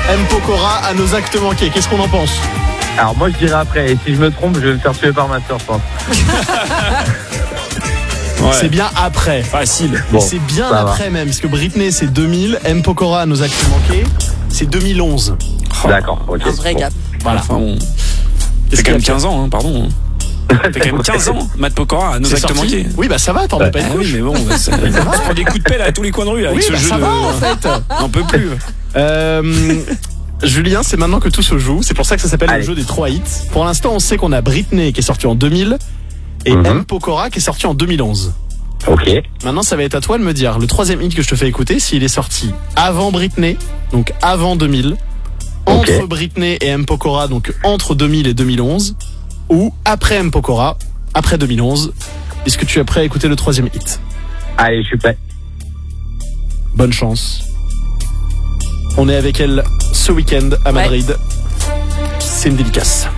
M. Pokora à nos actes manqués. Qu'est-ce qu'on en pense? Alors moi je dirais après, et si je me trompe, je vais me faire tuer par ma soeur, je pense. Ouais. C'est bien après. Facile. Bon, c'est bien après même, parce que Britney c'est 2000, M. Pokora à nos actes manqués, c'est 2011. D'accord, ok. Un vrai gap. Voilà. Enfin, c'est quand même 15 ans, hein, pardon. C'est quand même 15 ans, Matt Pokora à nos actes manqués. Oui, bah ça va, t'en mets pas une couche. Oui, mais bon, ça prend des coups de pelle à tous les coins de rue avec oui, ce bah jeu ça de. va en fait. On peut plus. Julien, c'est maintenant que tout se joue. C'est pour ça que ça s'appelle le jeu des 3 hits. Pour l'instant, on sait qu'on a Britney qui est sortie en 2000 et M. Pokora qui est sorti en 2011. Ok. Maintenant, ça va être à toi de me dire le troisième hit que je te fais écouter, s'il est sorti avant Britney, donc avant 2000, entre Britney et M. Pokora, donc entre 2000 et 2011, ou après M. Pokora, après 2011. Est-ce que tu es prêt à écouter le troisième hit? Allez, je suis prêt. Bonne chance. On est avec elle ce week-end à Madrid. C'est une dédicace.